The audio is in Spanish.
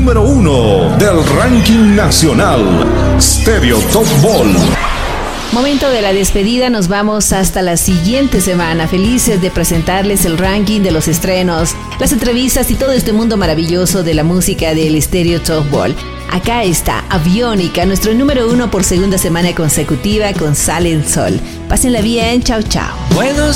número 1 del ranking nacional, Stereo Top Ball. Momento de la despedida, nos vamos hasta la siguiente semana. Felices de presentarles el ranking de los estrenos, las entrevistas y todo este mundo maravilloso de la música del Stereo Top Ball. Acá está Aviónica, nuestro número 1 por segunda semana consecutiva con Sale el Sol. Pásenla bien, chao chao. Buenos